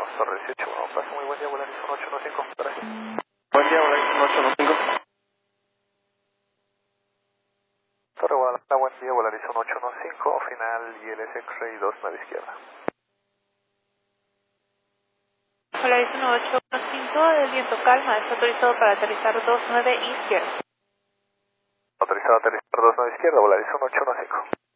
Torre 18, bueno, pase muy buen día, Volaris 1815, gracias. Buen día, Volaris 1815. Torre Guadalajara, buen día, Volaris 1815, final ILS X-Ray 29 izquierda. Volaris 1815, el viento calma, está autorizado para aterrizar 29 izquierda. Autorizado a aterrizar 29 izquierda, Volaris 1815.